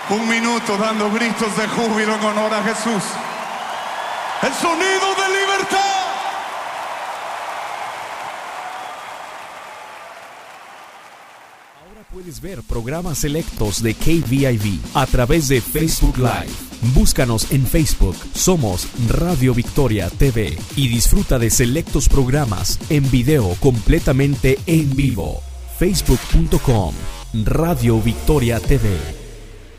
Un minuto dando gritos de júbilo en honor a Jesús. El sonido de libertad. Ahora puedes ver programas selectos de KVIV a través de Facebook Live. Búscanos en Facebook, somos Radio Victoria TV y disfruta de selectos programas en video completamente en vivo. Facebook.com, Radio Victoria TV.